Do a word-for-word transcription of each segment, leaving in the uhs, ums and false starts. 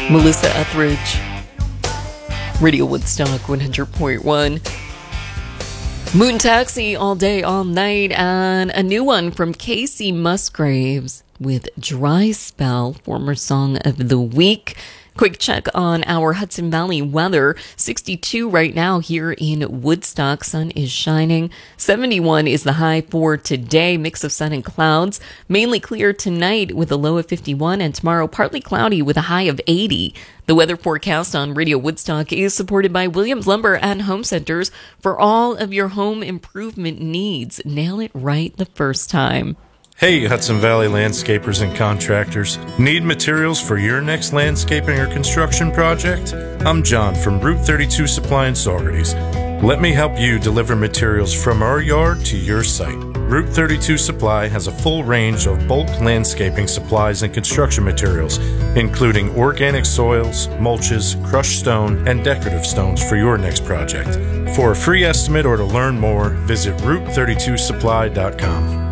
Melissa Etheridge, Radio Woodstock one hundred point one. Moon Taxi all day, all night, and a new one from Casey Musgraves with Dry Spell, former song of the week. Quick check on our Hudson Valley weather. sixty-two right now here in Woodstock. Sun is shining. seventy-one is the high for today. Mix of sun and clouds. Mainly clear tonight with a low of fifty-one, and tomorrow partly cloudy with a high of eighty. The weather forecast on Radio Woodstock is supported by Williams Lumber and Home Centers for all of your home improvement needs. Nail it right the first time. Hey, Hudson Valley landscapers and contractors. Need materials for your next landscaping or construction project? I'm John from Route thirty-two Supply in Saugerties. Let me help you deliver materials from our yard to your site. Route thirty-two Supply has a full range of bulk landscaping supplies and construction materials, including organic soils, mulches, crushed stone, and decorative stones for your next project. For a free estimate or to learn more, visit route thirty-two supply dot com.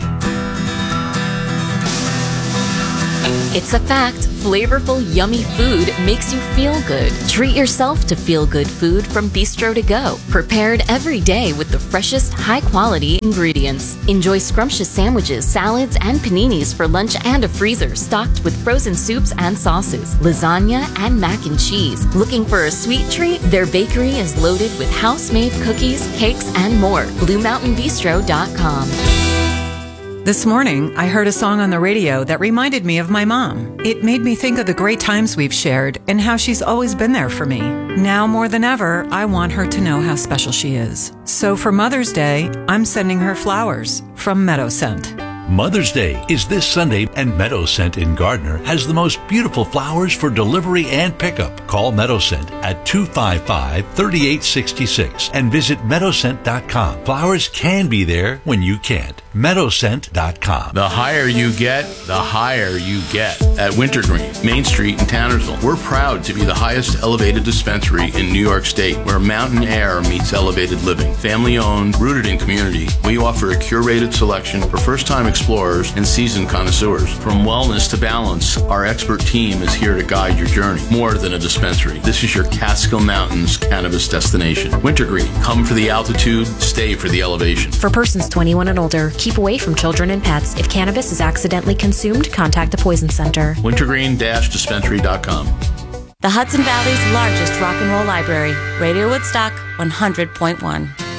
It's a fact. Flavorful, yummy food makes you feel good. Treat yourself to feel-good food from Bistro to Go. Prepared every day with the freshest, high-quality ingredients. Enjoy scrumptious sandwiches, salads, and paninis for lunch and a freezer stocked with frozen soups and sauces, lasagna, and mac and cheese. Looking for a sweet treat? Their bakery is loaded with house-made cookies, cakes, and more. blue mountain bistro dot com. This morning, I heard a song on the radio that reminded me of my mom. It made me think of the great times we've shared and how she's always been there for me. Now more than ever, I want her to know how special she is. So for Mother's Day, I'm sending her flowers from Meadow Scent. Mother's Day is this Sunday, and Meadow Scent in Gardner has the most beautiful flowers for delivery and pickup. Call Meadow Scent at two five five, three eight six six and visit meadow scent dot com. Flowers can be there when you can't. meadow scent dot com. The higher you get, the higher you get. At Wintergreen, Main Street in Townersville, we're proud to be the highest elevated dispensary in New York State, where mountain air meets elevated living. Family owned, rooted in community, we offer a curated selection for first-time explorers and seasoned connoisseurs. From wellness to balance, our expert team is here to guide your journey. More than a dispensary, this is your Catskill Mountains cannabis destination. Wintergreen, come for the altitude, stay for the elevation. For persons twenty-one and older, keep away from children and pets. If cannabis is accidentally consumed, contact the Poison Center. wintergreen dash dispensary dot com. The Hudson Valley's largest rock and roll library, Radio Woodstock one hundred point one.